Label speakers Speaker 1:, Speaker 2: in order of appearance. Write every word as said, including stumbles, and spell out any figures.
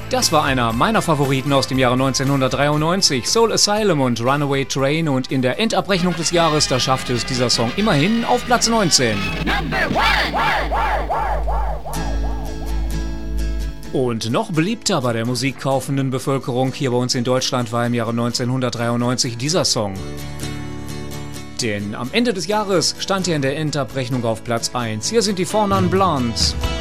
Speaker 1: Das war einer meiner Favoriten aus dem Jahre neunzehnhundertdreiundneunzig, Soul Asylum und Runaway Train, und in der Endabrechnung des Jahres, da schaffte es dieser Song immerhin auf Platz neunzehn. Und noch beliebter bei der musikkaufenden Bevölkerung hier bei uns in Deutschland war im Jahre neunzehnhundertdreiundneunzig dieser Song. Denn am Ende des Jahres stand er in der Endabrechnung auf Platz eins. Hier sind die Four Non Blondes.